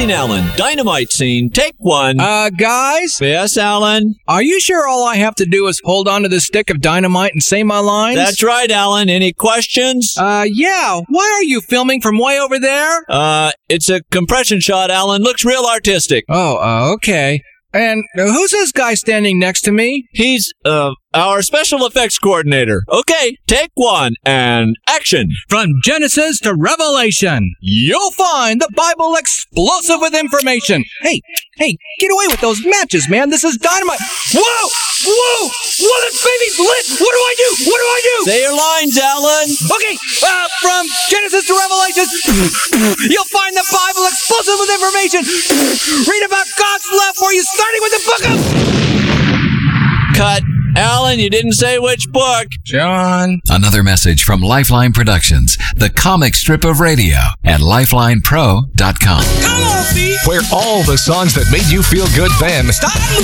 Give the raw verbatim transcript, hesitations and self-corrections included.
scene, Alan. Dynamite scene. Take one. Uh, guys? Yes, Alan? Are you sure all I have to do is hold on to this stick of dynamite and say my lines? That's right, Alan. Any questions? Uh, yeah. Why are you filming from way over there? Uh, it's a compression shot, Alan. Looks real artistic. Oh, uh, okay. And uh, who's this guy standing next to me? He's, uh, our special effects coordinator. Okay, take one, and action. From Genesis to Revelation, you'll find the Bible explosive with information. Hey, hey, get away with those matches, man. This is dynamite. Whoa! Whoa! Whoa, this baby's lit! What do I do? What do I do? Say your lines, Alan. Okay, uh, from Genesis to Revelation, you'll find the Bible explosive with information. Read about God's love for you, starting with the book of... Cut. Alan, you didn't say which book. John. Another message from Lifeline Productions, the comic strip of radio at lifeline pro dot com. Come on, Pete. Where all the songs that made you feel good then Stop